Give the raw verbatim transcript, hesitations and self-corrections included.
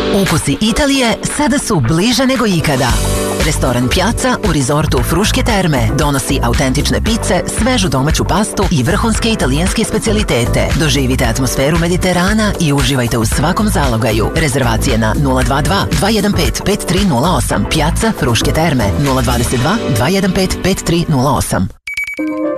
Ukusi Italije sada su bliže nego ikada. Restoran Piazza u rizortu Fruške terme donosi autentične pice, svežu domaću pastu i vrhunske italijanske specijalitete. Doživite atmosferu Mediterana i uživajte u svakom zalogaju. Rezervacije na nula dva dva dva jedan pet pet tri nula osam. Piazza Fruške terme nula dva dva dva jedan pet pet tri nula osam.